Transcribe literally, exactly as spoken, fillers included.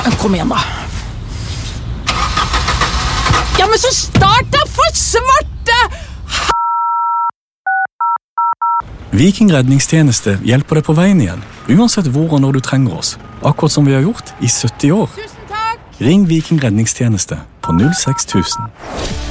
Kom igjen da. Ja, men så start da for svarte! Viking redningstjeneste hjelper deg på veien igjen, uansett hvor og når du trenger oss. Akkurat som vi har gjort i sytti år. Tusen takk! Ring Viking redningstjeneste på null seks tusen.